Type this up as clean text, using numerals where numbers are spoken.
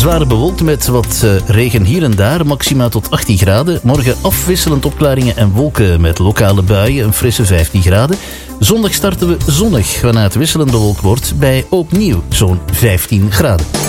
Zwaar bewolkt met wat regen hier en daar, maxima tot 18 graden. Morgen afwisselend opklaringen en wolken met lokale buien, een frisse 15 graden. Zondag starten we zonnig, waarna het wisselend bewolkt wordt bij opnieuw zo'n 15 graden.